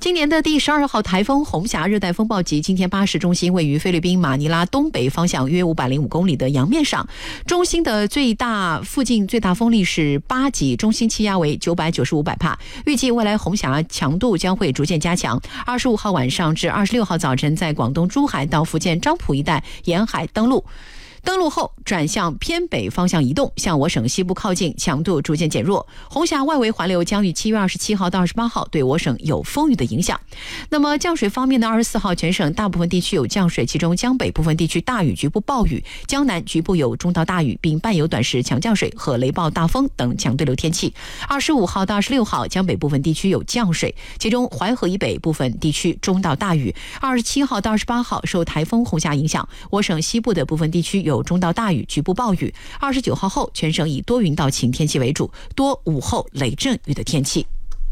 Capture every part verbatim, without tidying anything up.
今年的第十二号台风红霞热带风暴级，今天巴士中心位于菲律宾马尼拉东北方向约五百零五公里的洋面上，中心的最大附近最大风力是八级，中心气压为九百九十五百帕。预计未来红霞强度将会逐渐加强。二十五号晚上至二十六号早晨，在广东珠海到福建漳浦一带沿海登陆。登陆后转向偏北方向移动，向我省西部靠近，强度逐渐减弱。红霞外围环流将于七月二十七号到二十八号对我省有风雨的影响。那么降水方面呢，二十四号全省大部分地区有降水，其中江北部分地区大雨局部暴雨，江南局部有中到大雨，并伴有短时强降水和雷暴大风等强对流天气。二十五号到二十六号江北部分地区有降水，其中淮河以北部分地区中到大雨。二十七号到二十八号受台风红霞影响，我省西部的部分地区有中到大雨，局部暴雨。二十九号后，全省以多云到晴天气为主，多午后雷阵雨的天气。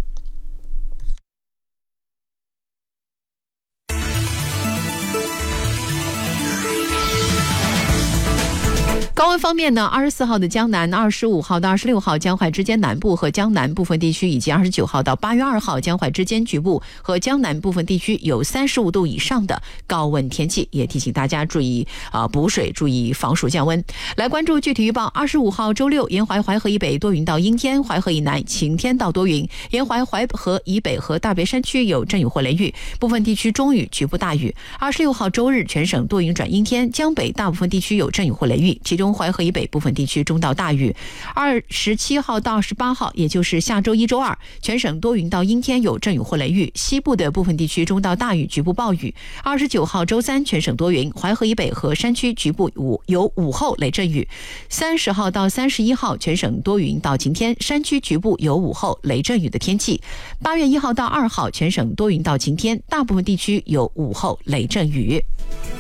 高温方面呢，二十四号的江南，二十五号到二十六号江淮之间南部和江南部分地区，以及二十九号到八月二号江淮之间局部和江南部分地区有三十五度以上的高温天气，也提醒大家注意啊、呃、补水，注意防暑降温。来关注具体预报，二十五号周六，沿淮淮河以北多云到阴天，淮河以南晴天到多云，沿淮淮河以北和大别山区有阵雨或雷雨，部分地区中雨，局部大雨。二十六号周日，全省多云转阴天，江北大部分地区有阵雨或雷雨，其中淮河以北部分地区中到大雨。二十七号到二十八号，也就是下周一周二，全省多云到阴天，有阵雨或雷雨，西部的部分地区中到大雨，局部暴雨。二十九号周三，全省多云，淮河以北和山区局部有午后雷阵雨。三十号到三十一号，全省多云到晴天，山区局部有午后雷阵雨的天气。八月一号到二号，全省多云到晴天，大部分地区有午后雷阵雨。